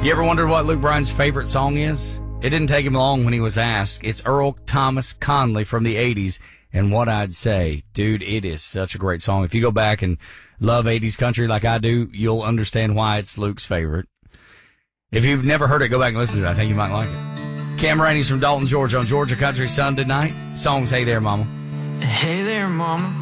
You ever wondered what Luke Bryan's favorite song is? It didn't take him long when he was asked. It's Earl Thomas Conley from the 80s, and What I'd Say. Dude, it is such a great song. If you go back and love 80s country like I do, you'll understand why it's Luke's favorite. If you've never heard it, go back and listen to it. I think you might like it. Cam Rainey's from Dalton, Georgia on Georgia Country Sunday night. Song's Hey There, Mama. Hey there, Mama.